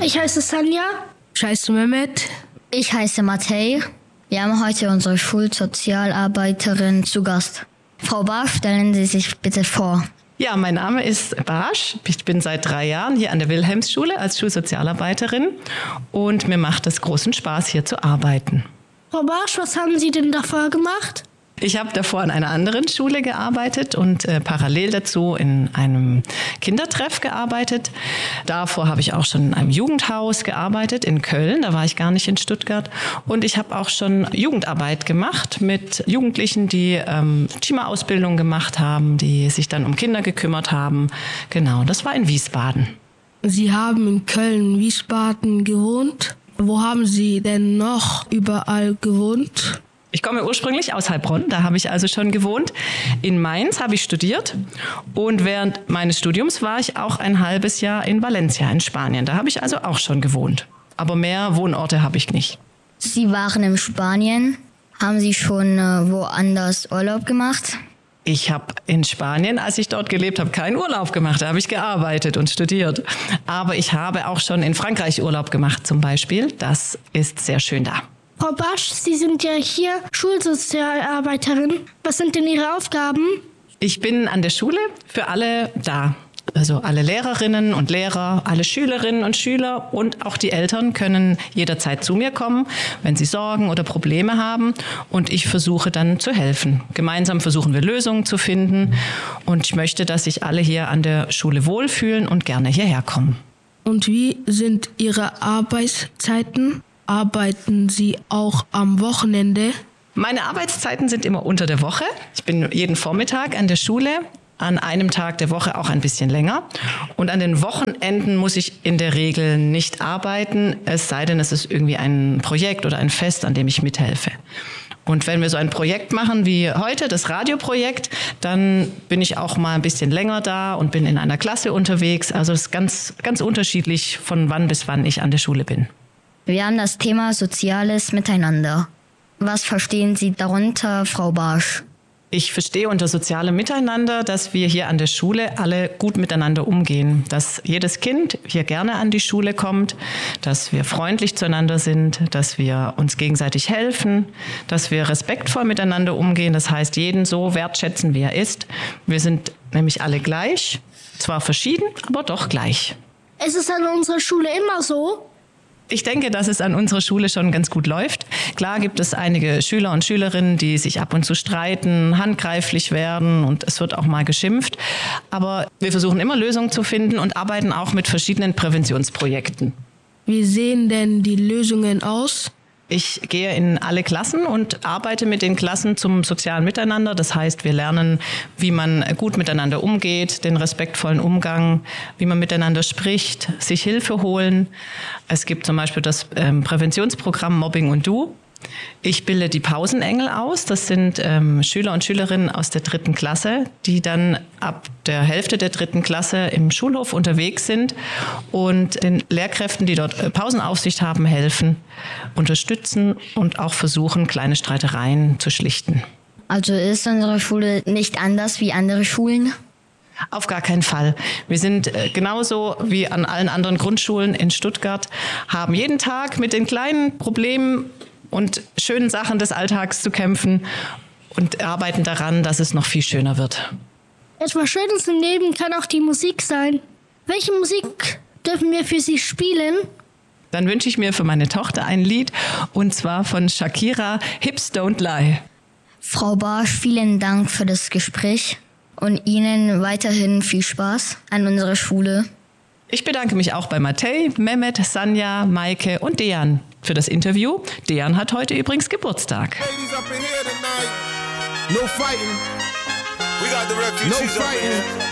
Ich heiße Sanja. Ich heiße Mehmet. Ich heiße Matej. Wir haben heute unsere Schulsozialarbeiterin zu Gast. Frau Barsch, stellen Sie sich bitte vor. Ja, mein Name ist Barsch. Ich bin seit 3 Jahren hier an der Wilhelmsschule als Schulsozialarbeiterin und mir macht es großen Spaß, hier zu arbeiten. Frau Barsch, was haben Sie denn davor gemacht? Ich habe davor an einer anderen Schule gearbeitet und parallel dazu in einem Kindertreff gearbeitet. Davor habe ich auch schon in einem Jugendhaus gearbeitet in Köln, da war ich gar nicht in Stuttgart. Und ich habe auch schon Jugendarbeit gemacht mit Jugendlichen, die Teamausbildung gemacht haben, die sich dann um Kinder gekümmert haben. Genau, das war in Wiesbaden. Sie haben in Köln, Wiesbaden gewohnt. Wo haben Sie denn noch überall gewohnt? Ich komme ursprünglich aus Heilbronn, da habe ich also schon gewohnt. In Mainz habe ich studiert und während meines Studiums war ich auch ein halbes Jahr in Valencia in Spanien. Da habe ich also auch schon gewohnt. Aber mehr Wohnorte habe ich nicht. Sie waren in Spanien. Haben Sie schon woanders Urlaub gemacht? Ich habe in Spanien, als ich dort gelebt habe, keinen Urlaub gemacht. Da habe ich gearbeitet und studiert. Aber ich habe auch schon in Frankreich Urlaub gemacht zum Beispiel. Das ist sehr schön da. Frau Barsch, Sie sind ja hier Schulsozialarbeiterin. Was sind denn Ihre Aufgaben? Ich bin an der Schule für alle da. Also alle Lehrerinnen und Lehrer, alle Schülerinnen und Schüler und auch die Eltern können jederzeit zu mir kommen, wenn sie Sorgen oder Probleme haben. Und ich versuche dann zu helfen. Gemeinsam versuchen wir Lösungen zu finden. Und ich möchte, dass sich alle hier an der Schule wohlfühlen und gerne hierher kommen. Und wie sind Ihre Arbeitszeiten? Arbeiten Sie auch am Wochenende? Meine Arbeitszeiten sind immer unter der Woche. Ich bin jeden Vormittag an der Schule, an einem Tag der Woche auch ein bisschen länger. Und an den Wochenenden muss ich in der Regel nicht arbeiten, es sei denn, es ist irgendwie ein Projekt oder ein Fest, an dem ich mithelfe. Und wenn wir so ein Projekt machen wie heute, das Radioprojekt, dann bin ich auch mal ein bisschen länger da und bin in einer Klasse unterwegs. Also es ist ganz, ganz unterschiedlich, von wann bis wann ich an der Schule bin. Wir haben das Thema soziales Miteinander. Was verstehen Sie darunter, Frau Barsch? Ich verstehe unter sozialem Miteinander, dass wir hier an der Schule alle gut miteinander umgehen. Dass jedes Kind hier gerne an die Schule kommt, dass wir freundlich zueinander sind, dass wir uns gegenseitig helfen, dass wir respektvoll miteinander umgehen. Das heißt, jeden so wertschätzen, wie er ist. Wir sind nämlich alle gleich, zwar verschieden, aber doch gleich. Ist es an unserer Schule immer so? Ich denke, dass es an unserer Schule schon ganz gut läuft. Klar gibt es einige Schüler und Schülerinnen, die sich ab und zu streiten, handgreiflich werden und es wird auch mal geschimpft. Aber wir versuchen immer Lösungen zu finden und arbeiten auch mit verschiedenen Präventionsprojekten. Wie sehen denn die Lösungen aus? Ich gehe in alle Klassen und arbeite mit den Klassen zum sozialen Miteinander. Das heißt, wir lernen, wie man gut miteinander umgeht, den respektvollen Umgang, wie man miteinander spricht, sich Hilfe holen. Es gibt zum Beispiel das Präventionsprogramm Mobbing und Du. Ich bilde die Pausenengel aus. Das sind Schüler und Schülerinnen aus der 3. Klasse, die dann ab der Hälfte der 3. Klasse im Schulhof unterwegs sind und den Lehrkräften, die dort Pausenaufsicht haben, helfen, unterstützen und auch versuchen, kleine Streitereien zu schlichten. Also ist unsere Schule nicht anders wie andere Schulen? Auf gar keinen Fall. Wir sind genauso wie an allen anderen Grundschulen in Stuttgart, haben jeden Tag mit den kleinen Problemen und schönen Sachen des Alltags zu kämpfen und arbeiten daran, dass es noch viel schöner wird. Etwas Schönes im Leben kann auch die Musik sein. Welche Musik dürfen wir für Sie spielen? Dann wünsche ich mir für meine Tochter ein Lied, und zwar von Shakira, Hips Don't Lie. Frau Barsch, vielen Dank für das Gespräch und Ihnen weiterhin viel Spaß an unserer Schule. Ich bedanke mich auch bei Matej, Mehmet, Sanja, Maike und Dejan für das Interview. Dejan hat heute übrigens Geburtstag. No fighting. We got the refugees. No fighting.